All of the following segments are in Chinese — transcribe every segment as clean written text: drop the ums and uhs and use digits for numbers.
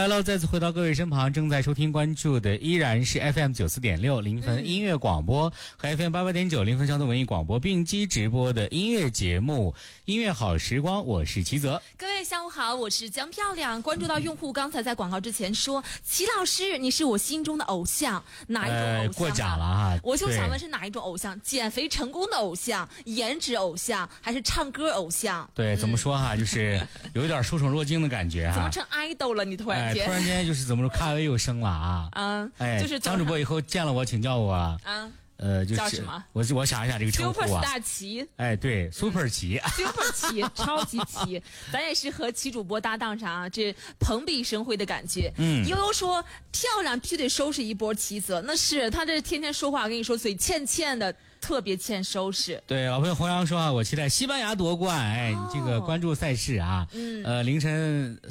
Hello， 再次回到各位身旁，正在收听关注的依然是 FM 94.6零分音乐广播和 FM 88.9零分交通文艺广播并机直播的音乐节目音乐好时光，我是齐泽。 各位下午好，我是江漂亮。关注到用户刚才在广告之前说，齐老师你是我心中的偶像，哪一种偶像？ 过奖了哈， 我就想问是哪一种偶像？减肥成功的偶像，颜值偶像，还是唱歌偶像？ 对，怎么说哈，就是有一点受宠若惊的感觉哈。 怎么成idol了？你突然间， 突然间就是怎么说，咖位又升了啊！ 就是张主播以后见了我请叫我啊。就是叫什么？ 我想一下这个称呼啊 ，Super 齐。 对 ，Super 齐 ，Super 齐，超级齐。咱也是和齐主播搭档上啊，这蓬荜生辉的感觉。悠悠说漂亮必须得收拾一波齐泽，那是他这天天说话，跟你说嘴欠欠的。特别欠收拾。 对，老朋友洪阳说啊，我期待西班牙夺冠。你这个关注赛事啊，凌晨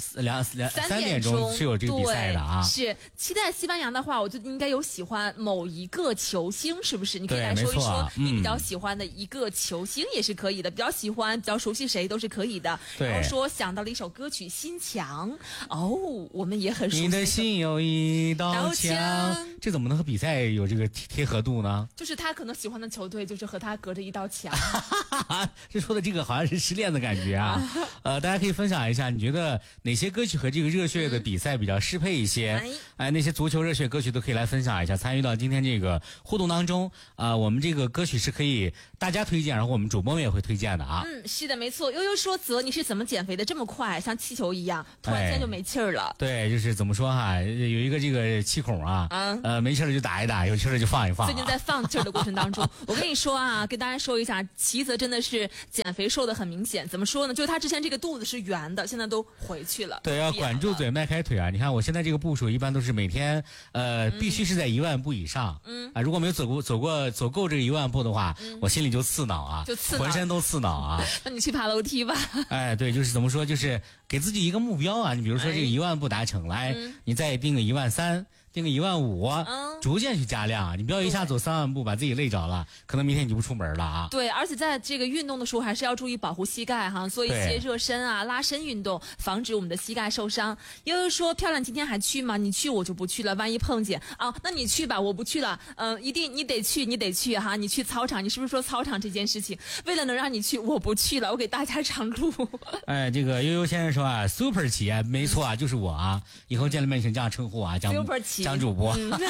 3点钟是有这个比赛的啊。 是期待西班牙的话，我就应该有喜欢某一个球星，是不是？你可以来说一说你比较喜欢的一个球星也是可以的，比较喜欢、比较熟悉谁都是可以的。然后说想到了一首歌曲《心墙》，我们也很熟悉。 你的心有一道墙，这怎么能和比赛有这个贴合度呢？ 就是他可能喜欢的球队就是和他隔着一道墙。 这说的这个好像是失恋的感觉啊。大家可以分享一下，你觉得哪些歌曲和这个热血的比赛比较适配一些？那些足球热血歌曲都可以来分享一下，参与到今天这个互动当中。我们这个歌曲是可以大家推荐，然后我们主播们也会推荐的啊。 是的，没错。悠悠说泽，你是怎么减肥的这么快，像气球一样，突然间就没气儿了？ 对，就是怎么说哈，有一个这个气孔啊，没气儿了就打一打，有气儿了就放一放。 最近在放气儿的过程当中，我跟你说啊，跟大家说一下，齐泽真的是减肥瘦的很明显。怎么说呢？就是他之前这个肚子是圆的，现在都回去了。 对，要管住嘴，迈开腿啊！你看我现在这个步数，一般都是每天必须是在1万步以上。如果没有走够这个1万步的话，我心里就刺挠啊，浑身都刺挠啊。 那你去爬楼梯吧。 对，就是怎么说，就是给自己一个目标啊。你比如说这个1万步达成了，你再定个13000。定个15000，逐渐去加量，你不要一下走3万步把自己累着了，可能明天你就不出门了啊。 对，而且在这个运动的时候还是要注意保护膝盖哈，做一些热身啊、拉伸运动，防止我们的膝盖受伤。悠悠说漂亮今天还去吗？你去我就不去了，万一碰见啊，那你去吧，我不去了。一定你得去哈，你去操场，你是不是说操场这件事情，为了能让你去，我不去了，我给大家让路。 这个悠悠先生说啊 ，Super 企业没错啊，就是我啊，以后见了面请这样称呼啊，张主播。好嘞，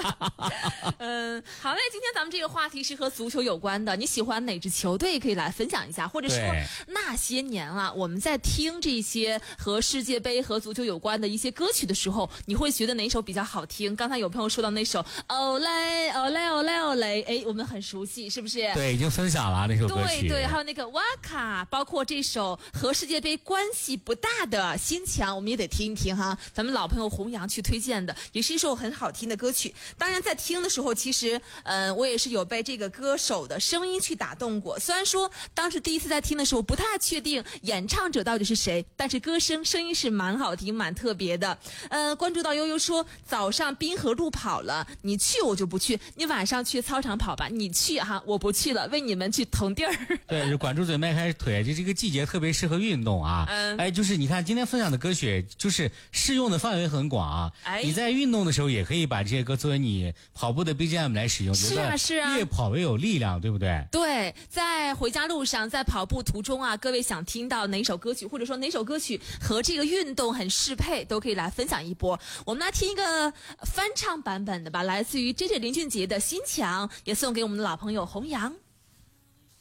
今天咱们这个话题是和足球有关的，你喜欢哪支球队可以来分享一下，或者说那些年啊，我们在听这些和世界杯和足球有关的一些歌曲的时候，你会觉得哪首比较好听？刚才有朋友说到那首哦嘞哦嘞哦嘞哦嘞，我们很熟悉，是不是？ 对，已经分享了那首歌曲。 对，还有那个哇卡，包括这首和世界杯关系不大的心墙，我们也得听一听哈。咱们老朋友弘扬去推荐的，也是一首很好听的歌曲。当然在听的时候，其实我也是有被这个歌手的声音去打动过。虽然说当时第一次在听的时候不太确定演唱者到底是谁，但是声音是蛮好听蛮特别的。关注到悠悠说早上滨河路跑了，你去我就不去，你晚上去操场跑吧，你去哈，我不去了，为你们去腾地儿。 对，就管住嘴迈开腿，这个季节特别适合运动啊。就是你看今天分享的歌曲，就是适用的范围很广啊。你在运动的时候也可以把这些歌作为你跑步的 BGM 来使用， 是啊， 越跑越有力量，对不对？ 对，在回家路上，在跑步途中啊，各位想听到哪首歌曲，或者说哪首歌曲和这个运动很适配，都可以来分享一波。我们来听一个翻唱版本的吧，来自于 JJ 林俊杰的《心墙》，也送给我们的老朋友弘扬。